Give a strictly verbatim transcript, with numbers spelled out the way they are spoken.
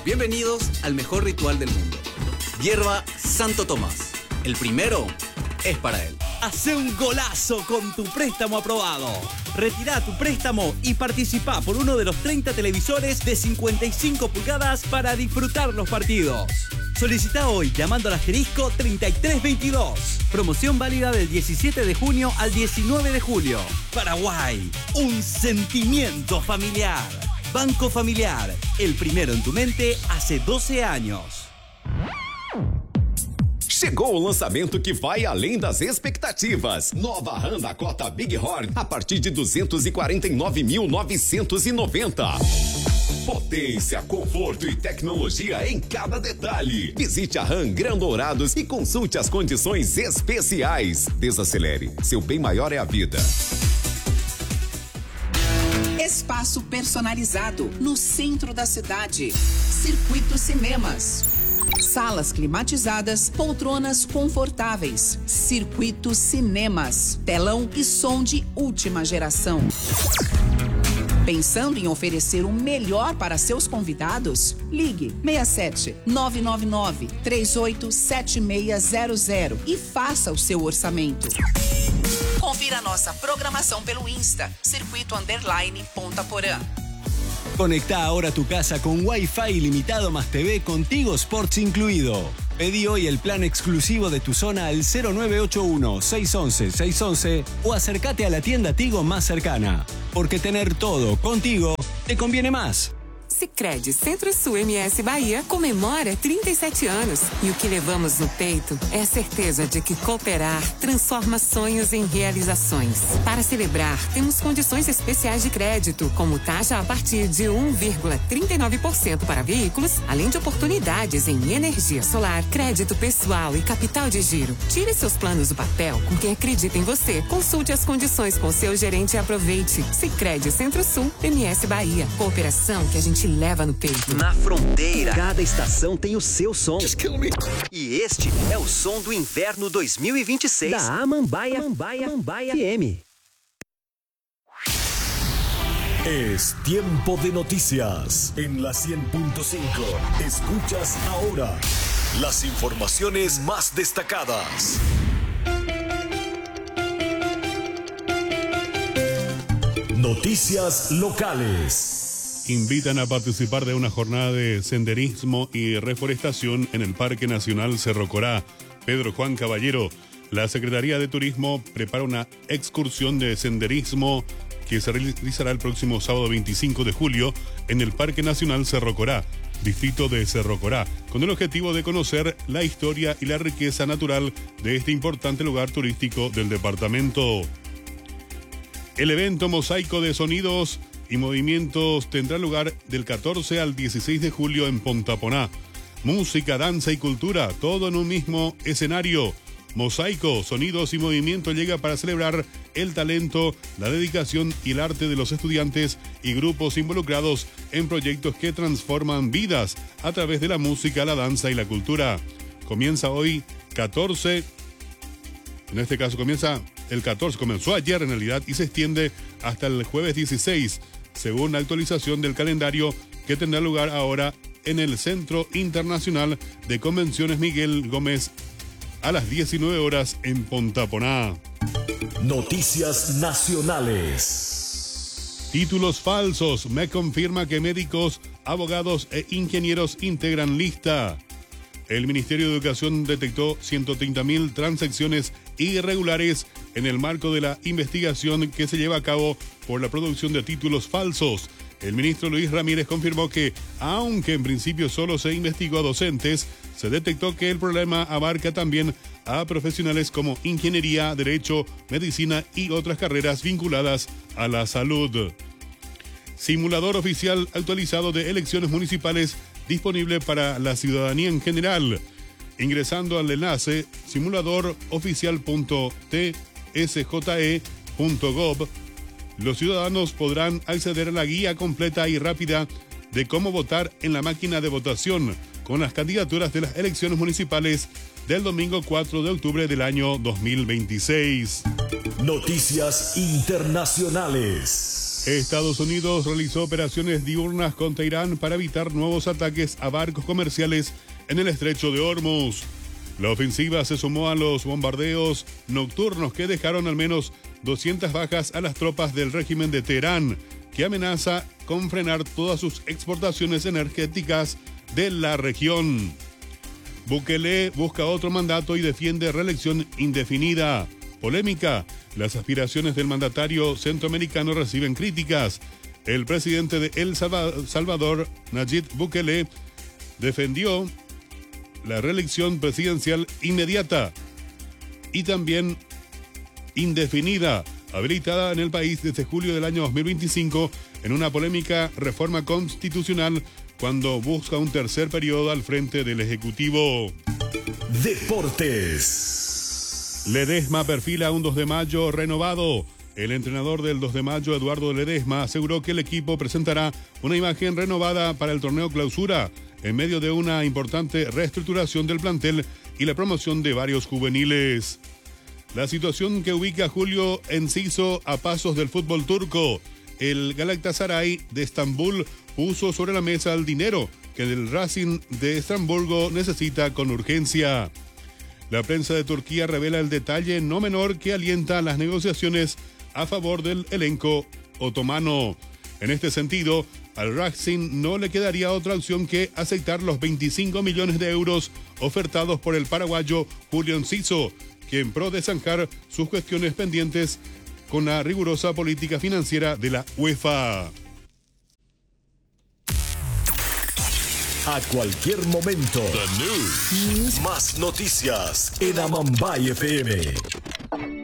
Bienvenidos al mejor ritual del mundo. Hierba Santo Tomás. El primero es para él. Hacé un golazo con tu préstamo aprobado. Retirá tu préstamo y participá por uno de los treinta televisores de cincuenta y cinco pulgadas para disfrutar los partidos. Solicitá hoy llamando al asterisco treinta y tres veintidós. Promoción válida del diecisiete de junio al diecinueve de julio. Paraguay, un sentimiento familiar. Banco Familiar, el primero en tu mente hace doce años. Chegou o lançamento que vai além das expectativas. Nova RAM Dakota Big Horn a partir de duzentos e quarenta e nove mil novecentos e noventa. Potência, conforto e tecnologia em cada detalhe. Visite a RAM Gran Dourados e consulte as condições especiais. Desacelere, seu bem maior é a vida. Espaço personalizado no centro da cidade. Circuito Cinemas. Salas climatizadas, poltronas confortáveis. Circuito Cinemas. Telão e som de última geração. Pensando em oferecer o melhor para seus convidados? Ligue seis sete nove nove nove, três oito sete seis zero zero e faça o seu orçamento. Confira nossa programação pelo Insta, Circuito Underline Ponta Porã. Conectá ahora tu casa con Wi-Fi ilimitado más T V con Tigo Sports incluido. Pedí hoy el plan exclusivo de tu zona al cero nueve ocho uno, seis uno uno, seis uno uno o acércate a la tienda Tigo más cercana. Porque tener todo contigo te conviene más. Sicredi Centro-Sul M S Bahia comemora trinta e sete anos. E o que levamos no peito é a certeza de que cooperar transforma sonhos em realizações. Para celebrar, temos condições especiais de crédito, como taxa a partir de um vírgula trinta e nove por cento para veículos, além de oportunidades em energia solar, crédito pessoal e capital de giro. Tire seus planos do papel com quem acredita em você. Consulte as condições com seu gerente e aproveite. Sicredi Centro-Sul M S Bahia. Cooperação que a gente leva no peito. Na fronteira, cada estação tem o seu som. E este é o som do inverno dois mil e vinte e seis da Amambaia, Amambaia, Amambaia F M. Es tiempo de noticias en la cien punto cinco. Escuchas ahora las informaciones más destacadas. Noticias locales. Invitan a participar de una jornada de senderismo y reforestación en el Parque Nacional Cerro Corá. Pedro Juan Caballero, la Secretaría de Turismo prepara una excursión de senderismo que se realizará el próximo sábado veinticinco de julio en el Parque Nacional Cerro Corá, distrito de Cerro Corá, con el objetivo de conocer la historia y la riqueza natural de este importante lugar turístico del departamento. El evento Mosaico de Sonidos y Movimientos tendrá lugar del catorce al dieciséis de julio en Pontaponá. Música, danza y cultura, todo en un mismo escenario. Mosaico, Sonidos y Movimiento llega para celebrar el talento, la dedicación y el arte de los estudiantes y grupos involucrados en proyectos que transforman vidas a través de la música, la danza y la cultura. Comienza hoy catorce, en este caso comienza el catorce, comenzó ayer en realidad y se extiende hasta el jueves dieciséis. Según la actualización del calendario que tendrá lugar ahora en el Centro Internacional de Convenciones Miguel Gómez a las diecinueve horas en Pontaponá. Noticias nacionales. Títulos falsos. Me confirma que médicos, abogados e ingenieros integran lista. El Ministerio de Educación detectó ciento treinta mil transacciones irregulares en el marco de la investigación que se lleva a cabo por la producción de títulos falsos. El ministro Luis Ramírez confirmó que, aunque en principio solo se investigó a docentes, se detectó que el problema abarca también a profesionales como ingeniería, derecho, medicina y otras carreras vinculadas a la salud. Simulador oficial actualizado de elecciones municipales disponible para la ciudadanía en general. Ingresando al enlace simulador oficial punto t s j e punto gov, los ciudadanos podrán acceder a la guía completa y rápida de cómo votar en la máquina de votación con las candidaturas de las elecciones municipales del domingo cuatro de octubre del año dos mil veintiséis. Noticias internacionales. Estados Unidos realizó operaciones diurnas contra Irán para evitar nuevos ataques a barcos comerciales en el estrecho de Hormuz. La ofensiva se sumó a los bombardeos nocturnos que dejaron al menos doscientas bajas a las tropas del régimen de Teherán, que amenaza con frenar todas sus exportaciones energéticas de la región. Bukele busca otro mandato y defiende reelección indefinida. Polémica. Las aspiraciones del mandatario centroamericano reciben críticas. El presidente de El Salvador, Nayib Bukele, defendió la reelección presidencial inmediata y también indefinida, habilitada en el país desde julio del año dos mil veinticinco en una polémica reforma constitucional cuando busca un tercer periodo al frente del Ejecutivo. Deportes. Ledesma perfila un dos de mayo renovado. El entrenador del dos de mayo, Eduardo Ledesma, aseguró que el equipo presentará una imagen renovada para el torneo Clausura, en medio de una importante reestructuración del plantel y la promoción de varios juveniles. La situación que ubica a Julio Enciso a pasos del fútbol turco. El Galatasaray de Estambul puso sobre la mesa el dinero que el Racing de Estrasburgo necesita con urgencia. La prensa de Turquía revela el detalle no menor que alienta las negociaciones a favor del elenco otomano. En este sentido, al Racing no le quedaría otra opción que aceptar los veinticinco millones de euros ofertados por el paraguayo Julio Enciso, quien pro de zanjar sus cuestiones pendientes con la rigurosa política financiera de la UEFA. A cualquier momento. The News. Más noticias en Amambay F M.